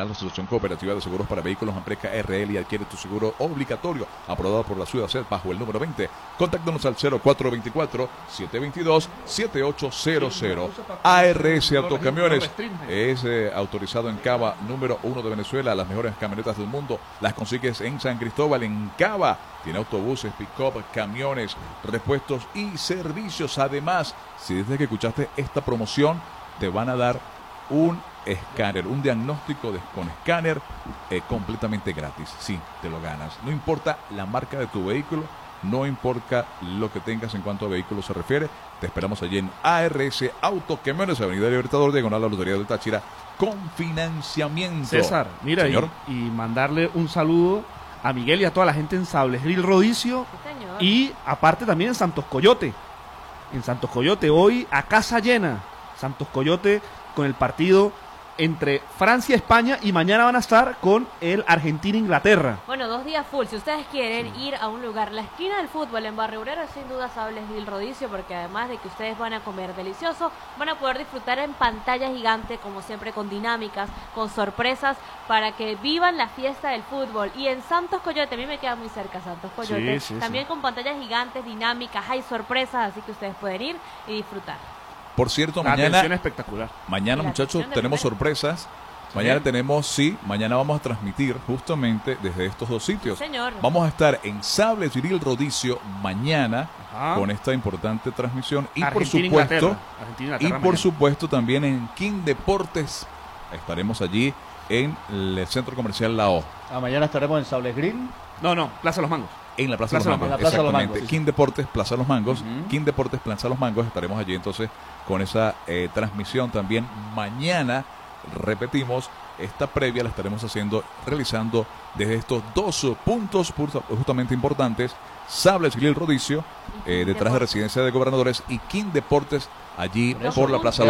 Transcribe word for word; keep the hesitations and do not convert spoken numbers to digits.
la Asociación Cooperativa de Seguros para Vehículos Ampreca R L y adquiere tu seguro obligatorio, aprobado por la Ciudad C E D bajo el número veinte. Contáctanos al cero cuatro dos cuatro, siete dos dos, siete ocho cero cero. A R S Autocamiones es eh, autorizado en Cava, número uno de Venezuela. Las mejores camionetas del mundo las consigues en San Cristóbal, en Cava. Tiene autobuses, pick-up, camiones, repuestos y servicios. Además, si desde que escuchaste esta promoción, te van a dar un escáner, un diagnóstico de, con escáner eh, completamente gratis. Sí, te lo ganas. No importa la marca de tu vehículo, no importa lo que tengas en cuanto a vehículos se refiere. Te esperamos allí en A R S Autocamiones, Avenida Libertador, diagonal a la Lotería del Táchira, con financiamiento. César, mira, y, y mandarle un saludo a Miguel y a toda la gente en Sables Grill Rodicio, sí, y aparte también en Santos Coyote. En Santos Coyote, hoy a casa llena. Santos Coyote con el partido entre Francia y España, y mañana van a estar con el Argentina-Inglaterra. Bueno, dos días full. Si ustedes quieren sí. ir a un lugar, la esquina del fútbol en Barrio Obrero, sin duda Sables Grill Rodicio, porque además de que ustedes van a comer delicioso, van a poder disfrutar en pantalla gigante, como siempre, con dinámicas, con sorpresas, para que vivan la fiesta del fútbol. Y en Santos Coyote, a mí me queda muy cerca Santos Coyote, sí, sí, también sí. con pantallas gigantes, dinámicas, hay sorpresas, así que ustedes pueden ir y disfrutar. Por cierto, la mañana, espectacular. mañana muchachos, tenemos sorpresas. Mañana ¿Sí? tenemos, sí, mañana vamos a transmitir justamente desde estos dos sitios. Sí, señor. Vamos a estar en Sables Grill Rodicio mañana, ajá, con esta importante transmisión. Y Argentina, por supuesto, Argentina, y por mañana. supuesto también en King Deportes. Estaremos allí en el Centro Comercial La O. Ah, mañana estaremos en Sables Grill. No, no, Plaza Los Mangos. En la Plaza, Plaza Los Mangos, Los Mangos. exactamente. Los Mangos, King sí. Deportes, Plaza Los Mangos. Uh-huh. King Deportes, Plaza Los Mangos. Estaremos allí entonces con esa eh, transmisión también. Mañana, repetimos, esta previa la estaremos haciendo, realizando desde estos dos puntos justamente importantes. Sables Grill Rodicio, eh, detrás de Residencia de Gobernadores, y King Deportes allí por, por la Plaza